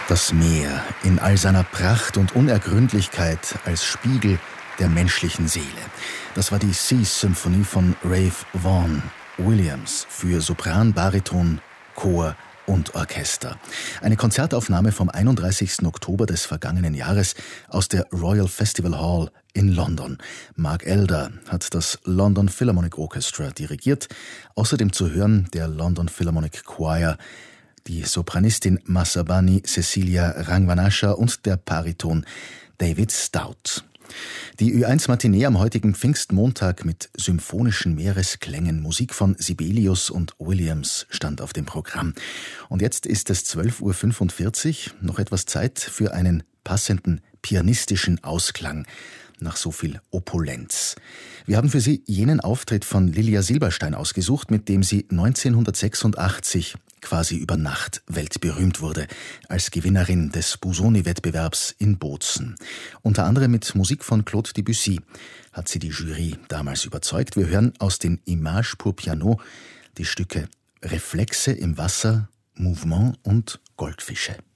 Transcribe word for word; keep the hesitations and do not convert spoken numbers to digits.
Das Meer in all seiner Pracht und Unergründlichkeit als Spiegel der menschlichen Seele. Das war die Sea-Symphonie von Ralph Vaughan Williams für Sopran, Bariton, Chor und Orchester. Eine Konzertaufnahme vom einunddreißigsten Oktober des vergangenen Jahres aus der Royal Festival Hall in London. Mark Elder hat das London Philharmonic Orchestra dirigiert. Außerdem zu hören der London Philharmonic Choir, die Sopranistin Masabani Cecilia Rangvanasha und der Bariton David Stout. Die Ö eins Matinee am heutigen Pfingstmontag mit symphonischen Meeresklängen, Musik von Sibelius und Williams stand auf dem Programm. Und jetzt ist es zwölf Uhr fünfundvierzig, noch etwas Zeit für einen passenden pianistischen Ausklang nach so viel Opulenz. Wir haben für Sie jenen Auftritt von Lilia Silberstein ausgesucht, mit dem sie neunzehnhundertsechsundachtzig quasi über Nacht weltberühmt wurde, als Gewinnerin des Busoni-Wettbewerbs in Bozen. Unter anderem mit Musik von Claude Debussy hat sie die Jury damals überzeugt. Wir hören aus den Images pour Piano die Stücke Reflexe im Wasser, Mouvement und Goldfische.